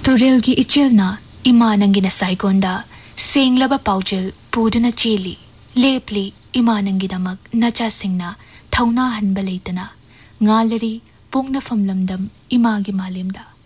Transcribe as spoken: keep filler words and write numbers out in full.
तुरेलगी इचिलना इमा नंगी नसाइगोंदा सेंगलबा पाउजिल पुदुना चेली लेपली इमा नंगी दमक नचा सिंगना थौना हनबा लेतना ngalari pungna famlamdam imagi malimda